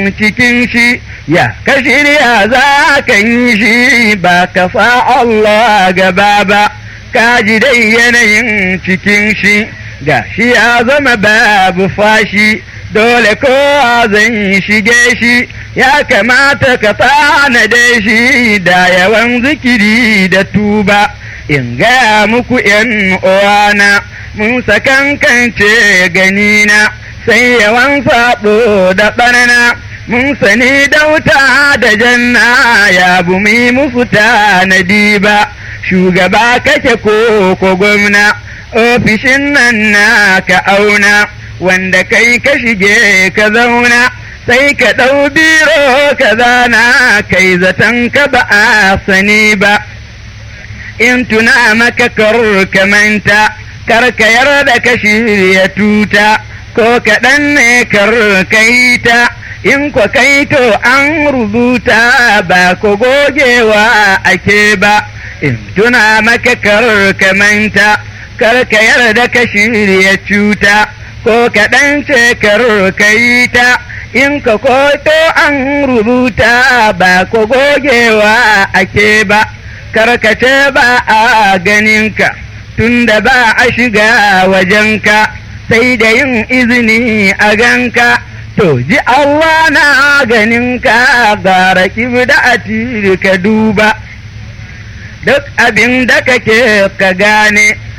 cikin shi ya ka shirya za ka yi shi ba ka fa Allah gaba ba ka ji dai yanayin cikin shi ga shi ya zama babu fashi dole kowa zan shige shi ya kamata ka tanade shi da yawan zikiri da tuba in gaya muku ‘yan uwana mun sakankance ganina sai yawan saɓo da ɓarna mun sani dauta da janna ya bumi musu tanadi ba shugaba kake ko gwamna ofishin nan na ka auna wanda kai ka shige ka zauna sai ka ɗau biro ka zana kai zaton ka ba a sani ba in tuna maka kar ka manta kar ka yarda ka shirya tuta ko kaɗan ne kar ka yi ta in ko kai to an rubuta ba ko gogewa ake ba in tuna maka kar ka manta kar ka yarda ka shirya cuta ko kaɗan ce kar ka yi ta in ka koto an rubuta ba ko gogewa ake ba karkace ba a ganinka tunda ba a shiga wajenka sai da yin izini a ganka to ji Allah na ganinka gara kibda a ka duba duk abin da kake ka gane